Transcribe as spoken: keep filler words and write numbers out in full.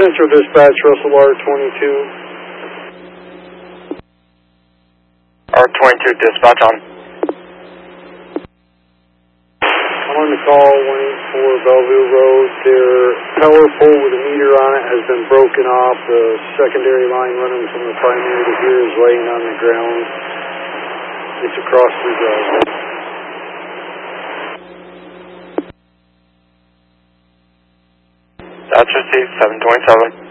Central Dispatch, Russell R twenty-two. R twenty-two Dispatch on. I'm on the call, one eighty-four Bellevue Road. Their power pole with a meter on it has been broken off. The secondary line running from the primary to here is laying on the ground. It's across the driveway. That's received, seven twenty-seven.